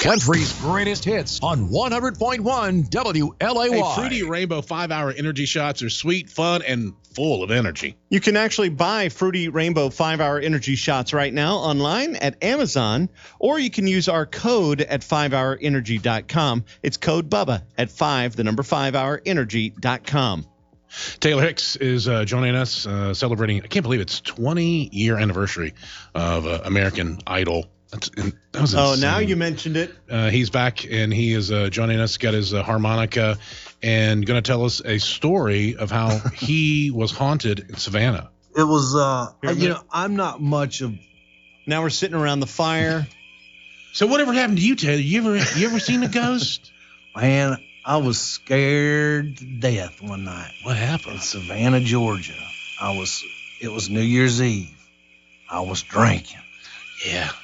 Country's greatest hits on 100.1 WLAY. Hey, Fruity Rainbow 5-Hour Energy Shots are sweet, fun, and full of energy. You can actually buy Fruity Rainbow 5-Hour Energy Shots right now online at Amazon, or you can use our code at 5hourenergy.com. It's code BUBBA at 5hourenergy.com. Taylor Hicks is joining us, celebrating, I can't believe it's 20-year anniversary of American Idol. That was insane. Oh, now you mentioned it. He's back, and he is joining us, got his harmonica, and going to tell us a story of how he was haunted in Savannah. It was, I'm not much of... Now we're sitting around the fire. So whatever happened to you, Taylor? You ever seen a ghost? Man, I was scared to death one night. What happened? In Savannah, Georgia. It was New Year's Eve. I was drinking. Yeah.